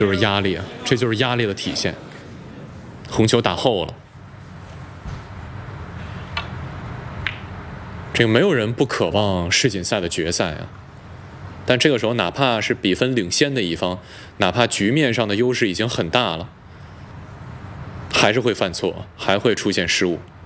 就是压力啊，这就是压力的体现。红球打后了，这个没有人不渴望世锦赛的决赛啊。但这个时候，哪怕是比分领先的一方，哪怕局面上的优势已经很大了，还是会犯错，还会出现失误。